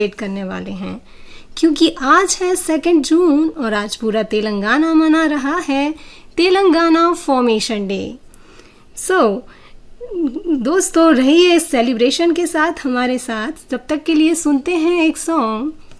करने वाले हैं, क्योंकि आज है 2 जून और आज पूरा तेलंगाना मना रहा है तेलंगाना फॉर्मेशन डे। दोस्तों रहिए इस सेलिब्रेशन के साथ हमारे साथ। तब तक के लिए सुनते हैं एक सॉन्ग।